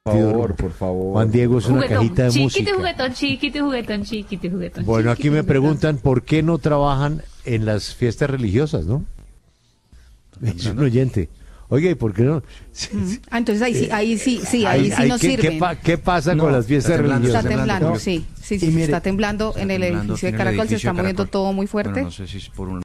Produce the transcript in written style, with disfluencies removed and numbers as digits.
Por favor. Juan Diego es una Juguetón, cajita de música. chiquito juguetón, chiquito juguetón, chiquito juguetón. Bueno, aquí chiquito me juguetón. preguntan por qué no trabajan en las fiestas religiosas, ¿no? Es un oyente. Oiga, ¿y por qué no? Ah, entonces ahí sí nos ¿qué, sirven. qué pasa No, con las fiestas está temblando, Está religiosas? temblando, ¿no? sí, Y mire, está temblando en el edificio de Caracol, se está moviendo todo muy fuerte. Bueno, no sé si es por un